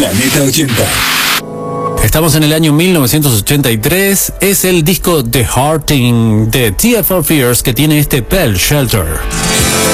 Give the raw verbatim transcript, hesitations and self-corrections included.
Planeta ochenta. Estamos en el año mil novecientos ochenta y tres. Es el disco The Hearting de Tears for Fears que tiene este Pale Shelter.